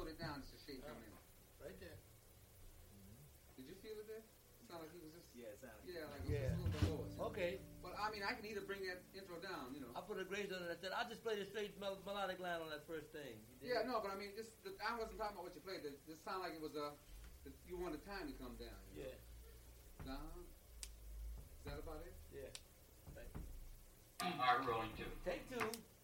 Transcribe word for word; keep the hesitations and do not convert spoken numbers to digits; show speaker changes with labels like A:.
A: slowed it down just to shake him in.
B: Right there.
A: Did you feel it there? It sounded like he was just...
C: Yeah, it sounded
A: Yeah, like it was
B: Yeah.
A: just a little bit lower. So.
B: Okay.
A: But, I mean, I can either bring that intro down, you know.
B: I put a grace on it. I said, I'll just play the straight mel- melodic line on that first thing.
A: Yeah, no, but I mean, just the, I wasn't talking about what you played. It just sounded like it was a... Uh, you wanted time to come down. You know?
B: Yeah.
A: Down. Is that about it?
B: Yeah. Thank you.
D: Are rolling two.
B: Take two.